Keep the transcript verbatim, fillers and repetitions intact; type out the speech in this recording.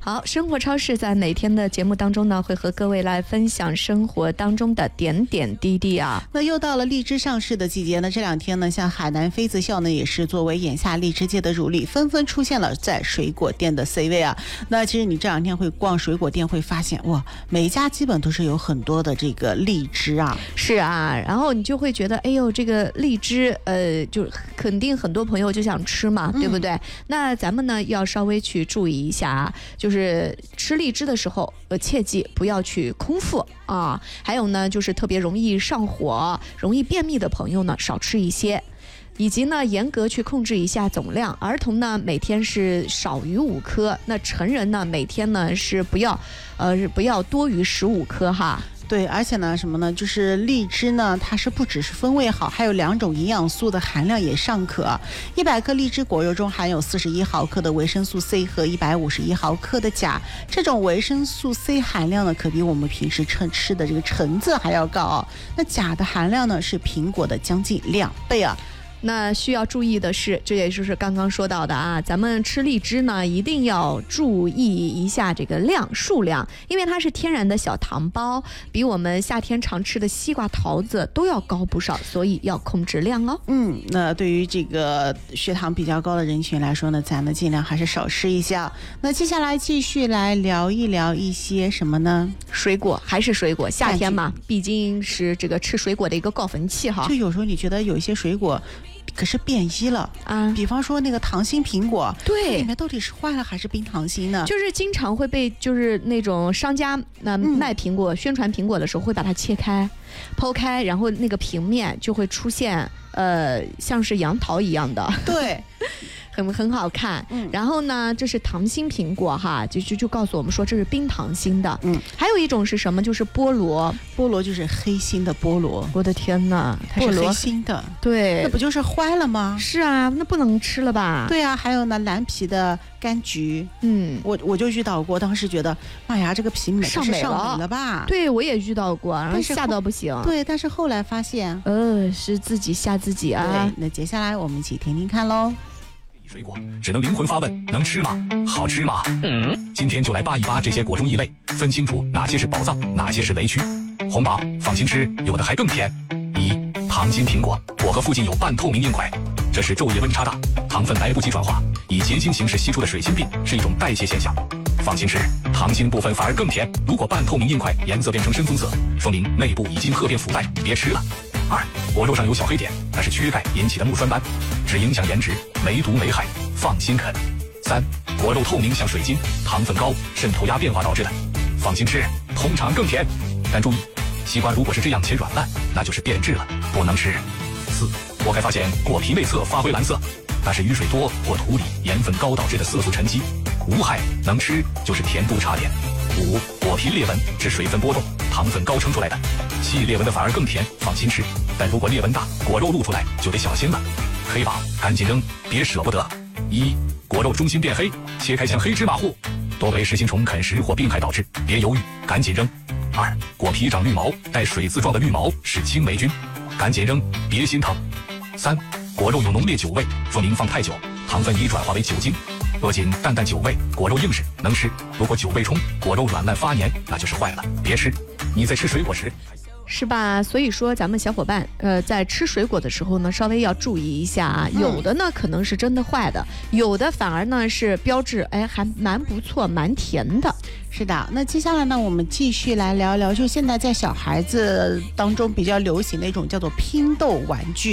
好，生活超市在每天的节目当中呢，会和各位来分享生活当中的点点滴滴啊。 那又到了荔枝上市的季节呢，这两天呢，像海南妃子笑呢，也是作为眼下荔枝界的主力，纷纷出现了在水果店的 C 位啊。那其实你这两天会逛水果店，会发现哇，每一家基本都是有很多的这个荔枝啊。 是啊，然后你就会觉得，哎呦，这个荔枝，呃，就肯定很多朋友就想吃嘛，对不对？嗯、那咱们呢要稍微去注意一下啊，就是是吃荔枝的时候，呃，切记不要去空腹啊。还有呢，就是特别容易上火、容易便秘的朋友呢，少吃一些，以及呢，严格去控制一下总量。儿童呢，每天是少于五颗，那成人呢，每天呢是不要，呃，不要多于十五颗哈。 对，而且呢，什么呢？就是荔枝呢，它是不只是风味好，还有两种营养素的含量也尚可。一百克荔枝果肉中含有四十一毫克的维生素 C 和一百五十一毫克的钾，这种维生素 C 含量呢，可比我们平时吃吃的这个橙子还要高啊。那钾的含量呢，是苹果的将近两倍啊。 那需要注意的是，这也就是刚刚说到的啊，咱们吃荔枝呢，一定要注意一下这个量数量，因为它是天然的小糖包，比我们夏天常吃的西瓜、桃子都要高不少，所以要控制量哦。 嗯，那对于这个血糖比较高的人群来说呢，咱们尽量还是少吃一下。那接下来继续来聊一聊一些什么呢？ 水果，还是水果，夏天嘛，毕竟是这个吃水果的一个高峰期哈。 就有时候你觉得有一些水果可是变异了啊，比方说那个糖心苹果， 对， 里面到底是坏了还是冰糖心呢？ 就是经常会被就是那种商家那、呃、卖苹果、嗯、宣传苹果的时候会把它切开、剖开，然后那个平面就会出现呃像是杨桃一样的， 对。 很很好看，嗯，然后呢，这是糖心苹果哈，就就就告诉我们说这是冰糖心的，嗯，还有一种是什么？就是菠萝， 菠萝就是黑心的菠萝， 我的天哪， 它是黑心的， 对， 那不就是坏了吗？ 是啊，那不能吃了吧？ 对啊，还有呢，蓝皮的柑橘， 嗯， 我我就遇到过，当时觉得，妈呀，这个皮美上美了， 上美了吧？ 对，我也遇到过，然后吓到不行。 对，但是后来发现， 呃，是自己吓自己啊。 对，那接下来我们一起听听看喽。 水果只能灵魂发问，能吃吗？好吃吗？嗯，今天就来扒一扒这些果中异类，分清楚哪些是宝藏，哪些是雷区。红榜放心吃，有的还更甜。一、糖心苹果，果核附近有半透明硬块，这是昼夜温差大，糖分来不及转化，以结晶形式析出的水心病，是一种代谢现象。放心吃，糖心部分反而更甜。如果半透明硬块颜色变成深棕色，说明内部已经褐变腐败，别吃了。二、果肉上有小黑点，那是缺钙引起的木栓斑，只影响颜值，没毒没害，放心啃。三、果肉透明像水晶，糖分高，渗透压变化导致的，放心吃，通常更甜。但注意，西瓜如果是这样且软烂，那就是变质了，不能吃。四、剥开发现果皮内侧发灰蓝色，那是雨水多或土里盐分高导致的色素沉积，无害，能吃，就是甜度差点。五、果皮裂纹是水分波动，糖分高撑出来的，细裂纹的反而更甜，放心吃。但如果裂纹大，果肉露出来就得小心了。黑榜赶紧扔，别舍不得。一、果肉中心变黑，切开像黑芝麻糊，多被食心虫啃食或病害导致，别犹豫，赶紧扔。二、果皮长绿毛，带水渍状的绿毛是青霉菌，赶紧扔，别心疼。三、果肉有浓烈酒味，说明放太久，糖分已转化为酒精。若仅淡淡酒味，果肉硬实，能吃；如果酒味冲，果肉软烂发黏，那就是坏了，别吃。你在吃水果时， 是吧？所以说咱们小伙伴，呃，在吃水果的时候呢，稍微要注意一下啊。有的呢可能是真的坏的，有的反而呢是标志，哎，还蛮不错，蛮甜的。 是的，那接下来呢，我们继续来聊聊，就现在在小孩子当中比较流行的一种叫做拼豆玩具。